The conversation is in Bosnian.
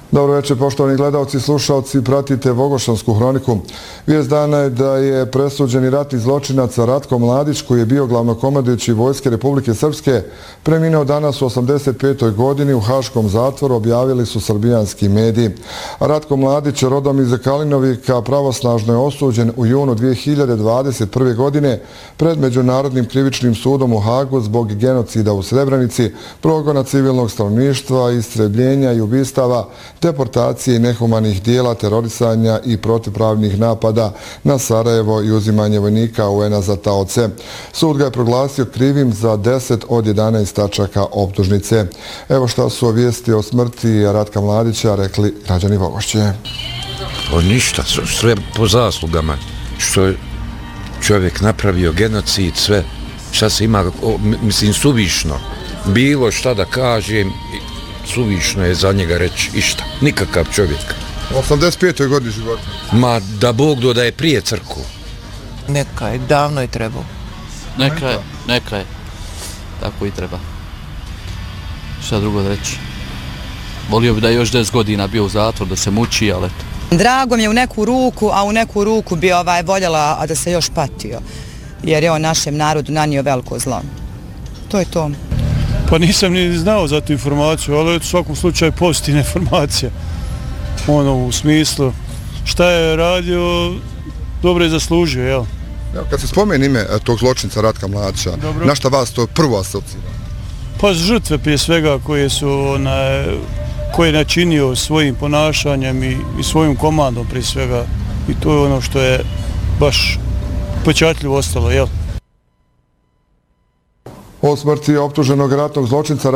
Dobro večer, poštovani gledalci i slušalci, pratite Vogošansku hroniku. Vijest dana je da je presuđeni ratni zločinac Ratko Mladić, koji je bio glavnokomandujući Vojske Republike Srpske, preminuo danas u 85. godini u Haškom zatvoru, objavili su srbijanski mediji. Ratko Mladić, rodom iz Kalinovika, pravosnažno je osuđen u junu 2021. godine pred Međunarodnim krivičnim sudom u Hagu zbog genocida u Srebrenici, progona civilnog stanovništva, istrebljenja i ubistava, deportacije i nehumanih dijela, terorisanja i protivpravnih napada na Sarajevo i uzimanje vojnika UN-a za taoce. Sud ga je proglasio krivim za 10 od 11 tačaka optužnice. Evo šta su vijesti o smrti Ratka Mladića rekli građani Vogošće. Ništa, sve po zaslugama. Što je čovjek napravio genocid, sve. Šta se ima, mislim, suvišno. Bilo šta da kažem, suvišno je za njega reći išta. Nikakav čovjek. U 85. godini života. Ma da Bog da je prije crku. Neka je, davno je trebao. Neka je. Tako i treba. Šta drugo da reći? Volio bi da je još 10 godina bio u zatvor, da se muči, ali eto. Drago mi je u neku ruku, a u neku ruku bi voljela da se još patio. Jer je on našem narodu nanio veliko zlo. To je to. Pa nisam ni znao za tu informaciju, ali u svakom slučaju pozitivna informacija. U smislu šta je radio, dobro je zaslužio, jel? Kad se spomeni ime tog zločinca Ratka Mladića, na šta vas to prvo asocira? Pa žrtve prije svega koje je načinio svojim ponašanjem i svojim komandom prije svega. I to je ono što je baš upečatljivo ostalo, jel? O smrti optuženog ratnog zločinca